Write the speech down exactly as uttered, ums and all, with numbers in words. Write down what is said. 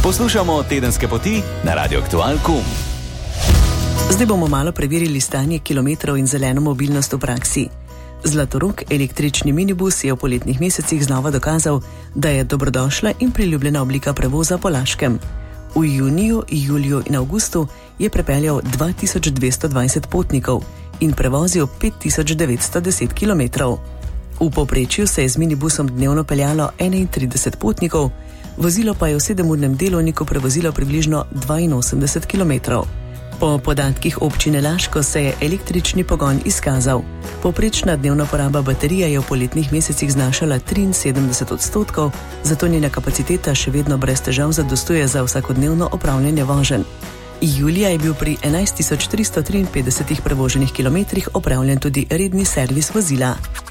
Poslušamo Tedenske poti na Radio Aktual pika com. Zdaj bomo malo preverili stanje kilometrov in zeleno mobilnost v praksi. Zlatorog električni minibus je v poletnih mesecih znova dokazal, da je dobrodošla in priljubljena oblika prevoza po Laškem. V juniju, juliju in avgustu je prepeljal dva tisoč dvesto dvajset potnikov in prevozil pet tisoč devetsto deset kilometrov. V povprečju se je z minibusom dnevno peljalo enaintrideset potnikov, vozilo pa je v sedemurnem delovniku prevozilo približno dvainosemdeset kilometrov. Po podatkih občine Laško se je električni pogon izkazal. Povprečna dnevna poraba baterije je v poletnih mesecih znašala triinsedemdeset odstotkov, zato njena kapaciteta še vedno brez težav zadostuje za vsakodnevno opravljanje voženj. Julija je bil pri enajst tisoč tristo triinpetdesetih prevoženih kilometrih opravljen tudi redni servis vozila.